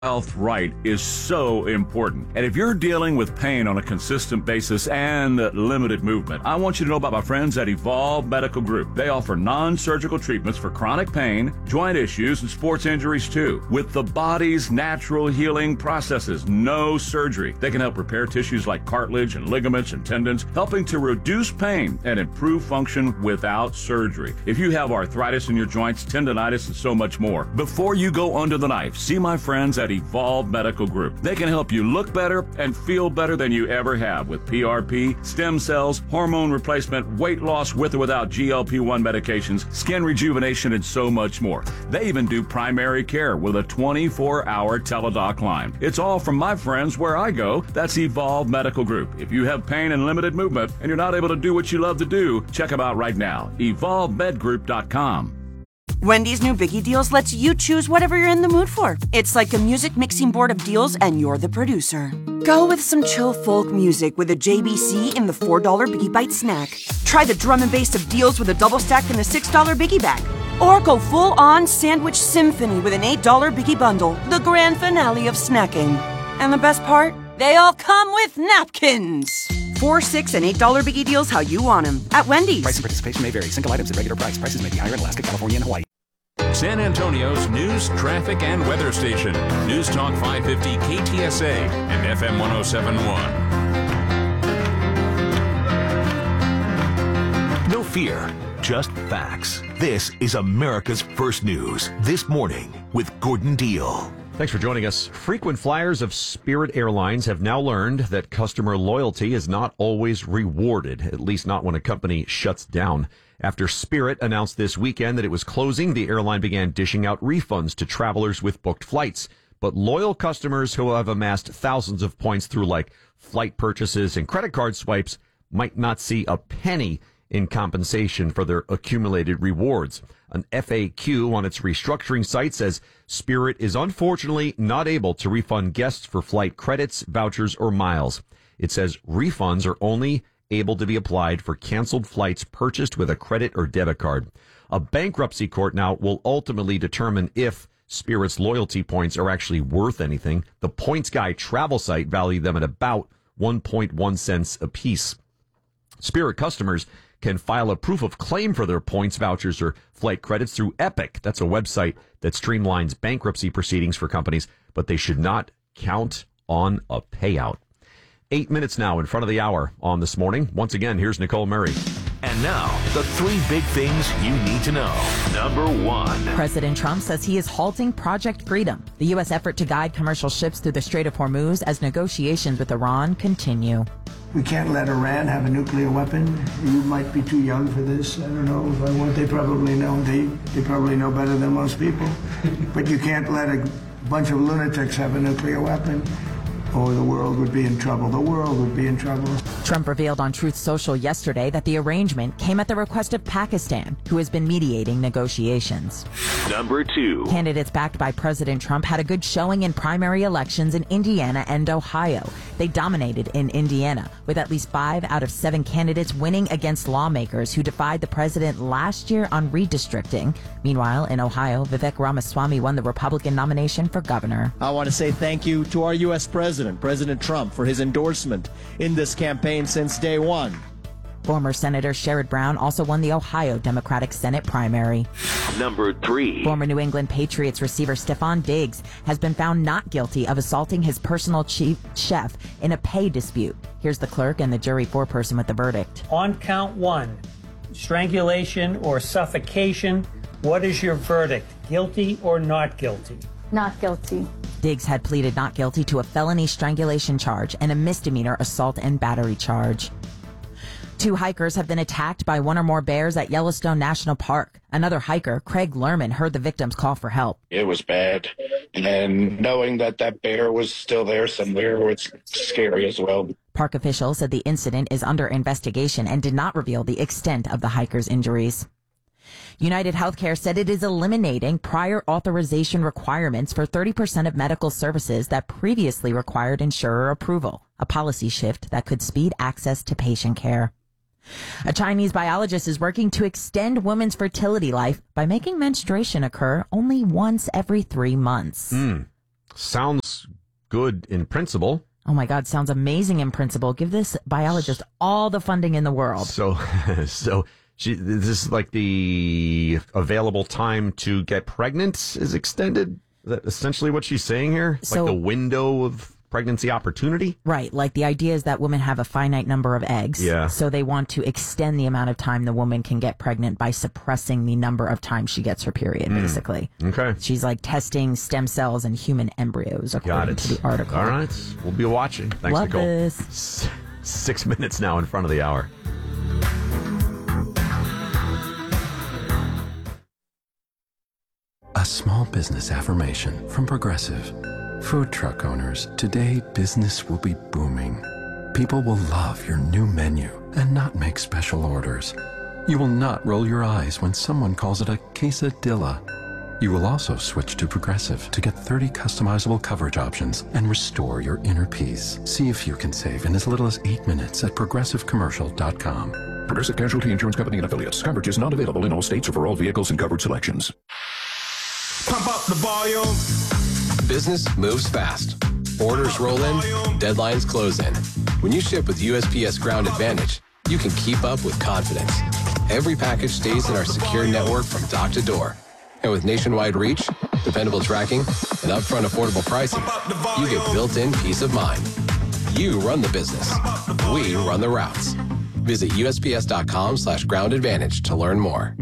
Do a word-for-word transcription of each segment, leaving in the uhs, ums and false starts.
Health right is so important. And if you're dealing with pain on a consistent basis and limited movement, I want you to know about my friends at Evolve Medical Group. They offer non-surgical treatments for chronic pain, joint issues, and sports injuries too. With the body's natural healing processes, no surgery. They can help repair tissues like cartilage and ligaments and tendons, helping to reduce pain and improve function without surgery. If you have arthritis in your joints, tendonitis, and so much more, before you go under the knife, see my friends at Evolve Medical Group. They can help you look better and feel better than you ever have with P R P, stem cells, hormone replacement, weight loss with or without G L P one medications, skin rejuvenation, and so much more. They even do primary care with a twenty-four hour teledoc line. It's all from my friends where I go. That's Evolve Medical Group. If you have pain and limited movement and you're not able to do what you love to do, check them out right now. evolve med group dot com. Wendy's new Biggie Deals lets you choose whatever you're in the mood for. It's like a music mixing board of deals, and you're the producer. Go with some chill folk music with a J B C in the four dollar Biggie Bite snack. Try the drum and bass of deals with a double stack in the six dollar Biggie Bag. Or go full-on sandwich symphony with an eight dollar Biggie Bundle, the grand finale of snacking. And the best part? They all come with napkins. Four, six, and eight dollar Biggie Deals how you want them at Wendy's. Price and participation may vary. Single items at regular price. Prices may be higher in Alaska, California, and Hawaii. San Antonio's news, traffic, and weather station. News Talk five fifty K T S A and F M one oh seven point one. No fear, just facts. This is America's First News This Morning with Gordon Deal. Thanks for joining us. Frequent flyers of Spirit Airlines have now learned that customer loyalty is not always rewarded, at least not when a company shuts down. After Spirit announced this weekend that it was closing, the airline began dishing out refunds to travelers with booked flights. But loyal customers who have amassed thousands of points through like flight purchases and credit card swipes might not see a penny in compensation for their accumulated rewards. An F A Q on its restructuring site says Spirit is unfortunately not able to refund guests for flight credits, vouchers, or miles. It says refunds are only able to be applied for canceled flights purchased with a credit or debit card. A bankruptcy court now will ultimately determine if Spirit's loyalty points are actually worth anything. The Points Guy travel site valued them at about one point one cents apiece. Spirit customers can file a proof of claim for their points, vouchers, or flight credits through Epic. That's a website that streamlines bankruptcy proceedings for companies, but they should not count on a payout. Eight minutes now in front of the hour on This Morning. Once again, here's Nicole Murray. And now, the three big things you need to know. Number one. President Trump says he is halting Project Freedom, the U S effort to guide commercial ships through the Strait of Hormuz as negotiations with Iran continue. We can't let Iran have a nuclear weapon. You might be too young for this. I don't know if I want. They probably know. They, they probably know better than most people. But you can't let a bunch of lunatics have a nuclear weapon, or the world would be in trouble. The world would be in trouble. Trump revealed on Truth Social yesterday that the arrangement came at the request of Pakistan, who has been mediating negotiations. Number two. Candidates backed by President Trump had a good showing in primary elections in Indiana and Ohio. They dominated in Indiana, with at least five out of seven candidates winning against lawmakers who defied the president last year on redistricting. Meanwhile, in Ohio, Vivek Ramaswamy won the Republican nomination for governor. I want to say thank you to our U S president, President Trump, for his endorsement in this campaign since day one. Former Senator Sherrod Brown also won the Ohio Democratic Senate primary. Number three. Former New England Patriots receiver Stephon Diggs has been found not guilty of assaulting his personal chief chef in a pay dispute. Here's the clerk and the jury foreperson with the verdict. On count one, strangulation or suffocation, what is your verdict? Guilty or not guilty? Not guilty. Diggs had pleaded not guilty to a felony strangulation charge and a misdemeanor assault and battery charge. Two hikers have been attacked by one or more bears at Yellowstone National Park. Another hiker, Craig Lerman, heard the victim's call for help. It was bad. And knowing that that bear was still there somewhere was scary as well. Park officials said the incident is under investigation and did not reveal the extent of the hiker's injuries. United Healthcare said it is eliminating prior authorization requirements for thirty percent of medical services that previously required insurer approval, a policy shift that could speed access to patient care. A Chinese biologist is working to extend women's fertility life by making menstruation occur only once every three months. Mm. Sounds good in principle. Oh my God, sounds amazing in principle. Give this biologist all the funding in the world. So, so she, this is like the available time to get pregnant is extended. Is that essentially what she's saying here? So, like the window of pregnancy opportunity? Right. Like the idea is that women have a finite number of eggs. Yeah. So they want to extend the amount of time the woman can get pregnant by suppressing the number of times she gets her period, mm. basically. Okay. She's like testing stem cells in human embryos, according to the article. All right. We'll be watching. Thanks, Love Nicole. This. S- six minutes now in front of the hour. A small business affirmation from Progressive. Food truck owners, today business will be booming. People will love your new menu and not make special orders. You will not roll your eyes when someone calls it a quesadilla. You will also switch to Progressive to get thirty customizable coverage options and restore your inner peace. See if you can save in as little as eight minutes at progressive commercial dot com. Progressive Casualty Insurance Company and Affiliates. Coverage is not available in all states or for all vehicles and covered selections. Pump up the volume. Business moves fast. Orders roll in, deadlines close in. When you ship with U S P S Ground Advantage, you can keep up with confidence. Every package stays in our secure network from dock to door. And with nationwide reach, dependable tracking, and upfront affordable pricing, you get built-in peace of mind. You run the business. We run the routes. Visit U S P S dot com slash ground advantage to learn more.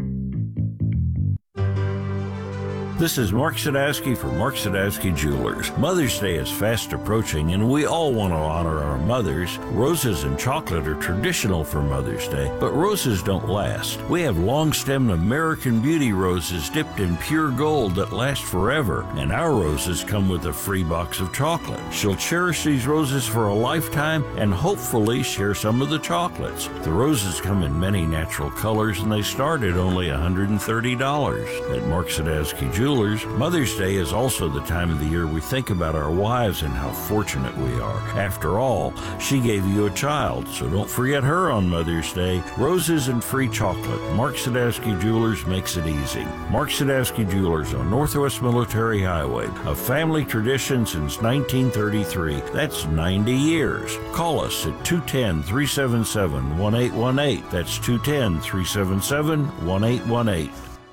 This is Mark Sadowski for Mark Sadowski Jewelers. Mother's Day is fast approaching, and we all want to honor our mothers. Roses and chocolate are traditional for Mother's Day, but roses don't last. We have long-stemmed American Beauty roses dipped in pure gold that last forever, and our roses come with a free box of chocolate. She'll cherish these roses for a lifetime and hopefully share some of the chocolates. The roses come in many natural colors, and they start at only one hundred thirty dollars. At Mark Sadowski Jewelers, Mother's Day is also the time of the year we think about our wives and how fortunate we are. After all, she gave you a child, so don't forget her on Mother's Day. Roses and free chocolate. Mark Sadowski Jewelers makes it easy. Mark Sadowski Jewelers on Northwest Military Highway, a family tradition since nineteen thirty-three. That's ninety years. Call us at two one zero, three seven seven, one eight one eight. That's two one zero, three seven seven, one eight one eight.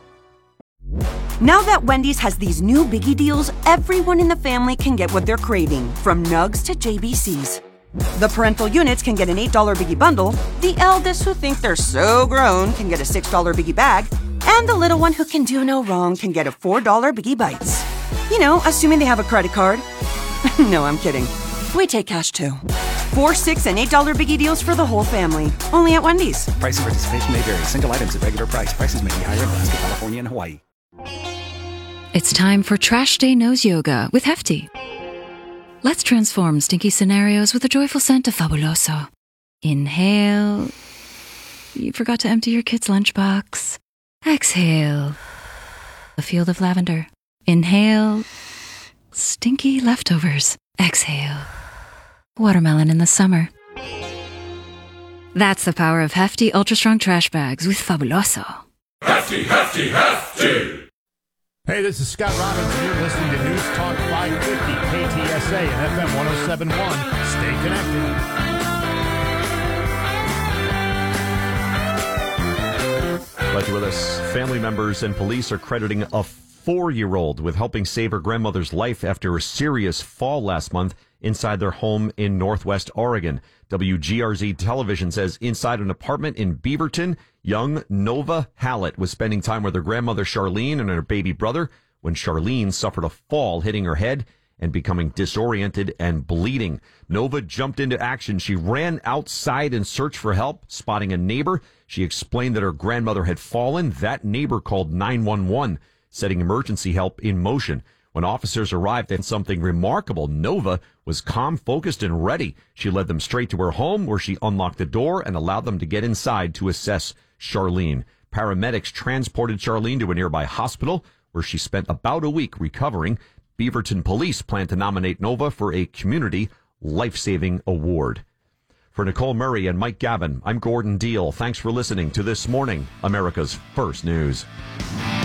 Now that Wendy's has these new biggie deals, everyone in the family can get what they're craving, from nugs to J B Cs. The parental units can get an eight dollar biggie bundle, the eldest who think they're so grown can get a six dollar biggie bag, and the little one who can do no wrong can get a four dollar biggie bites. You know, assuming they have a credit card. No, I'm kidding. We take cash too. Four, six, and eight dollar biggie deals for the whole family. Only at Wendy's. Price and participation may vary. Single items at regular price. Prices may be higher in Alaska, California, and Hawaii. It's time for Trash Day Nose Yoga with Hefty. Let's transform stinky scenarios with a joyful scent of Fabuloso. Inhale. You forgot to empty your kid's lunchbox. Exhale. A field of lavender. Inhale. Stinky leftovers. Exhale. Watermelon in the summer. That's the power of Hefty Ultra Strong Trash Bags with Fabuloso. Hefty, hefty, hefty! Hey, this is Scott Robbins, and you're listening to News Talk five fifty, K T S A, and F M one oh seven point one. Stay connected. Glad you're with us. Family members and police are crediting a four-year-old with helping save her grandmother's life after a serious fall last month inside their home in Northwest Oregon. W G R Z television says inside an apartment in Beaverton, young Nova Hallett was spending time with her grandmother Charlene and her baby brother when Charlene suffered a fall, hitting her head and becoming disoriented and bleeding. Nova jumped into action. She ran outside in search for help, spotting a neighbor. She explained that her grandmother had fallen. That neighbor called nine one one, setting emergency help in motion. When officers arrived at something remarkable, Nova was calm, focused, and ready. She led them straight to her home, where she unlocked the door and allowed them to get inside to assess Charlene. Paramedics transported Charlene to a nearby hospital, where she spent about a week recovering. Beaverton police plan to nominate Nova for a community life-saving award. For Nicole Murray and Mike Gavin, I'm Gordon Deal. Thanks for listening to This Morning, America's First News.